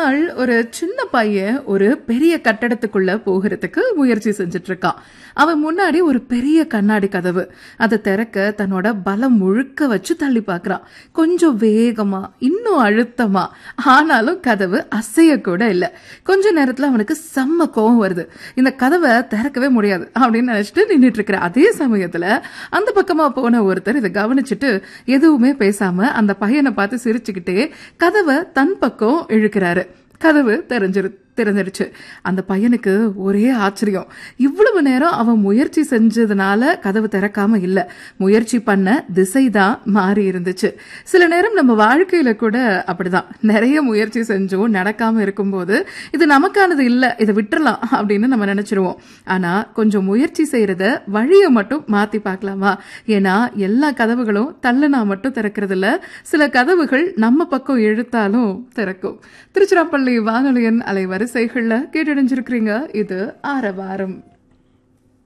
நாள் ஒரு சின்ன பையன் ஒரு பெரிய கட்டடத்துக்குள்ள போகிறதுக்கு முயற்சி செஞ்சுட்டு இருக்கான். அவன் முன்னாடி ஒரு பெரிய கண்ணாடி கதவு. அதை திறக்க தன்னோட பலம் முழுக்க வச்சு தள்ளி பார்க்கறான். கொஞ்சம் வேகமா, இன்னும் அழுத்தமா. ஆனாலும் கதவு அசைய கூட இல்ல. கொஞ்ச நேரத்துல அவனுக்கு செம்ம கோவம் வருது. இந்த கதவை திறக்கவே முடியாது அப்படின்னு நினைச்சிட்டு நின்றுட்டு இருக்கிற அதே சமயத்துல அந்த பக்கமா போன ஒருத்தர் இதை கவனிச்சுட்டு எதுவுமே பேசாம அந்த பையனை பார்த்து சிரிச்சுக்கிட்டே கதவை தன் பக்கம் இழுக்கிறாரு. கதவு திறந்துடுச்சு. அந்த பையனுக்கு ஒரே ஆச்சரியம். இவ்வளவு நேரம் அவன் முயற்சி செஞ்சதுனால கதவு திறக்காம இல்ல, முயற்சி பண்ண திசைதான் மாறி இருந்துச்சு. சில நேரம் நம்ம வாழ்க்கையில கூட அப்படிதான், நிறைய முயற்சி செஞ்சோம் நடக்காம இருக்கும்போது இது நமக்கானது இல்ல, இதை விட்டுறலாம் அப்படின்னு நம்ம நினைச்சிருவோம். ஆனா கொஞ்சம் முயற்சி செய்யறத வழியை மட்டும் மாத்தி பார்க்கலாமா? ஏன்னா எல்லா கதவுகளும் தள்ளுனா மட்டும் திறக்கிறது இல்ல, சில கதவுகள் நம்ம பக்கம் இழுத்தாலும் திறக்கும். திருச்சிராப்பள்ளி வானொலியின் அலைவரிசைகள்ல கேட்டடைஞ்சிருக்கிறீங்க. இது ஆரவாரம்.